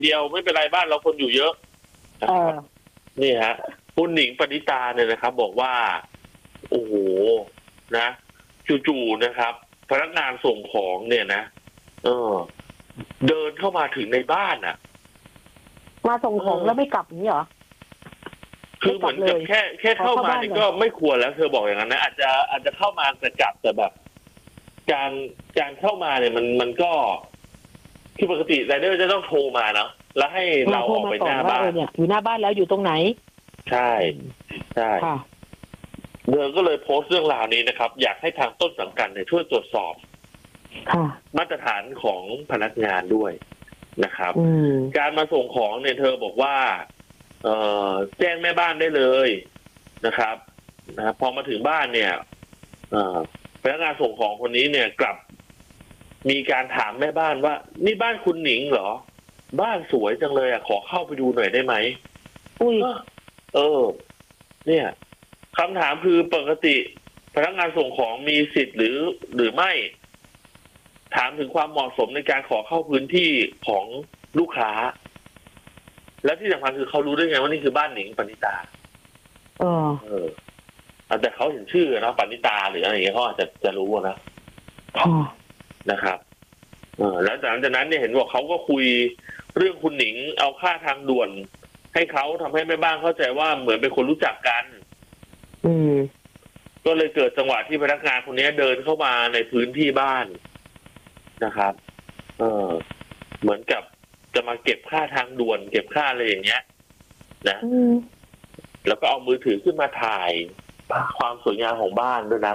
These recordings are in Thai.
เดียวไม่เป็นไรบ้านเราคนอยู่เยอะนะครับนี่ฮะคุณหนิงปณิตาเนี่ยนะครับ บอกว่าโอ้โหนะจู่ๆนะครับพนักงานส่งของเนี่ยนะเดินเข้ามาถึงในบ้านอ่ะมาส่งของแล้วไม่กลับนี้เหรอคือเหมือนกับแค่เข้ามานี่ก็ไม่ควรแล้วเธอบอกอย่างนั้นนะอาจจะเข้ามาแต่กลับแต่แบบการเข้ามาเนี่ยมันก็คือปกติไรเดอร์จะต้องโทรมาเนาะแล้วให้เราออกไปหน้าบ้านเนี่ยอยู่หน้าบ้านแล้วอยู่ตรงไหนใช่เธอก็เลยโพสต์เรื่องราวนี้นะครับอยากให้ทางต้นสังกัดเนี่ยช่วยตรวจสอบมาตรฐานของพนักงานด้วยนะครับการมาส่งของเนี่ยเธอบอกว่าแจ้งแม่บ้านได้เลยนะครับพอมาถึงบ้านเนี่ยพนักงานส่งของคนนี้เนี่ยกลับมีการถามแม่บ้านว่านี่บ้านคุณหนิงเหรอบ้านสวยจังเลยอ่ะขอเข้าไปดูหน่อยได้ไหมเนี่ยคำถามคือปกติพนักงานส่งของมีสิทธิ์หรือไม่ถามถึงความเหมาะสมในการขอเข้าพื้นที่ของลูกค้าและที่สำคัญคือเขารู้ได้ไงว่านี่คือบ้านหนิงปณิตาแต่เขาเห็นชื่อนะปณิตาหรืออะไรอย่างเงี้ยเขาอาจจะรู้นะนะครับแล้วหลังจากนั้นเนี่ยเห็นว่าเขาก็คุยเรื่องคุณหนิงเอาค่าทางด่วนให้เขาทำให้แม่บ้านเข้าใจว่าเหมือนเป็นคนรู้จักกันก็เลยเกิดจังหวะที่พนักงานคนนี้เดินเข้ามาในพื้นที่บ้านนะครับเหมือนกับจะมาเก็บค่าทางด่วนเก็บค่าอะไรอย่างเงี้ยนะแล้วก็เอามือถือขึ้นมาถ่ายความสวยงามของบ้านด้วยนะ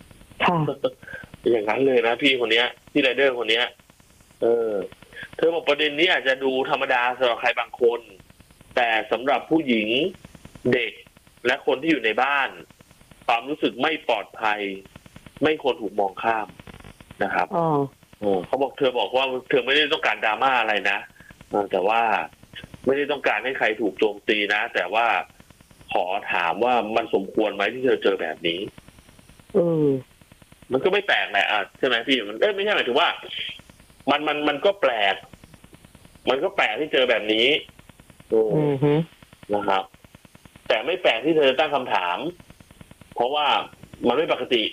อย่างนั้นเลยนะพี่คนนี้ที่ไรเดอร์คนนี้เธอบอกประเด็นนี้อาจจะดูธรรมดาสำหรับใครบางคนแต่สำหรับผู้หญิงเด็กและคนที่อยู่ในบ้านความรู้สึกไม่ปลอดภัยไม่ควรถูกมองข้ามนะครับเขาบอกเธอบอกว่าเธอไม่ได้ต้องการดราม่าอะไรนะแต่ว่าไม่ได้ต้องการให้ใครถูกโจมตีนะแต่ว่าขอถามว่ามันสมควรไหมที่เธอเจอแบบนี้มันก็ไม่แปลกแหละใช่ไหมพี่มันไม่ใช่หมายถึงว่ามันก็แปลกมันก็แปลกที่เจอแบบนี้นะครับแต่ไม่แปลกที่เธอตั้งคำถามเพราะว่ามันไม่ปกติ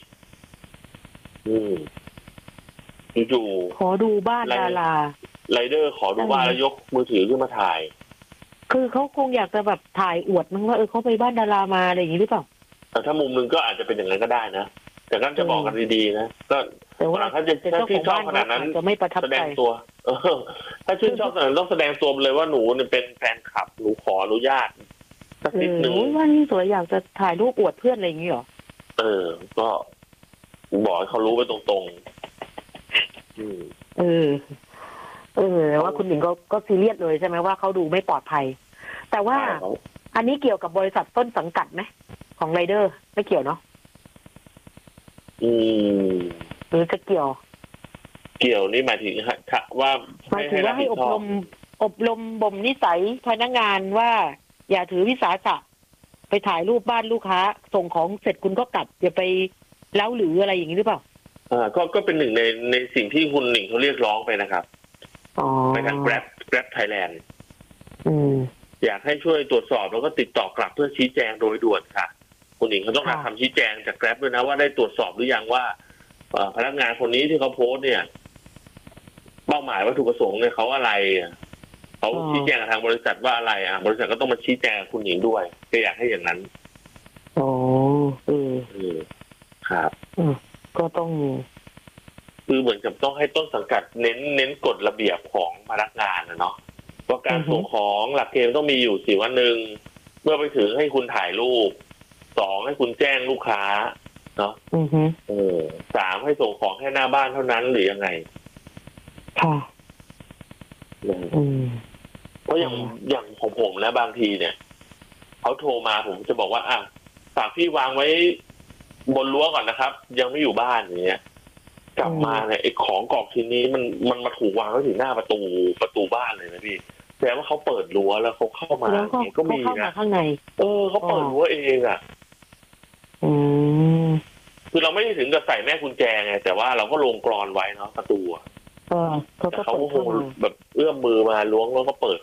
จู่ๆขอดูบ้านดาราไรเดอร์ขอดูบ้านแล้วยกมือถือขึ้นมาถ่ายคือเขาคงอยากจะแบบถ่ายอวดมั้งว่าเขาไปบ้านดารามาอะไรอย่างนี้หรือเปล่าแต่ถ้ามุมนึงก็อาจจะเป็นอย่างนั้นก็ได้นะแต่ก็จะบอกกันดีๆนะก็ถ้าชื่นชอบขนาดนั้นแสดงตัวถ้าชื่นชอบขนาดนั้นต้องแสดงตัวเลยว่าหนูเป็นแฟนคลับหนูขออนุญาตสักนิดนึงว่านี่สวยอยากจะถ่ายรูปอวดเพื่อนอะไรอย่างนี้หรอก็บอกให้เขารู้ไปตรงๆว่าคุณหญิงก็ซีเรียสเลยใช่ไหมว่าเขาดูไม่ปลอดภัยแต่ว่าอันนี้เกี่ยวกับบริษัทต้นสังกัดไหมของไรเดอร์ไม่เกี่ยวเนาะหรือจะเกี่ยวนี่หมายถึงว่าให้อบรมบ่มนิสัยพนักงานว่าอย่าถือวิสาสะไปถ่ายรูปบ้านลูกค้าส่งของเสร็จคุณก็กลับอย่าไปเล้าหรืออะไรอย่างนี้หรือเปล่าก็เป็นหนึ่งในสิ่งที่คุณหนิงเขาเรียกร้องไปนะครับไปทาง Grab Thailand อยากให้ช่วยตรวจสอบแล้วก็ติดต่อกลับเพื่อชี้แจงโดยด่วนค่ะคุณหนิงเขาต้องการทำชี้แจงจาก Grab ด้วยนะว่าได้ตรวจสอบหรือยังว่าพนักงานคนนี้ที่เขาโพสต์เนี่ยเป้าหมายวัตถุประสงค์เนี่ยเขาอะไรเขาชี้แจงกับทางบริษัทว่าอะไรบริษัทก็ต้องมาชี้แจงคุณหญิงด้วยก็อยากให้อย่างนั้นครับก็ต้องคือเหมือนกับต้องให้ต้นสังกัดเน้นกฎระเบียบของพนักงานนะเนาะว่าการส่งของหลักเกณฑ์ต้องมีอยู่4 วัน 1เมื่อไปถึงให้คุณถ่ายรูป2ให้คุณแจ้งลูกค้าเนาะ3ให้ส่งของแค่หน้าบ้านเท่านั้นหรือยังไงเพราะอย่างของผมนะบางทีเนี่ยเขาโทรมาผมจะบอกว่าฝากพี่วางไว้บนรั้วก่อนนะครับยังไม่อยู่บ้านอย่างเงี้ยกลับมาเนี่ยไอ้ของกรอกชิ้นนี้มันมาถูกวางไว้ถึงหน้าประตูบ้านเลยนะพี่แสดงว่าเขาเปิดรั้วแล้วเขาเข้ามาก็มีนะข้างในเขาเปิดรั้วเองคือเราไม่ได้ถึงกับใส่แม่กุญแจไงแต่ว่าเราก็ลงกลอนไว้เนาะประตูแต่เขาคงแบบเอื้อมมือมาล้วงแล้วก็เปิด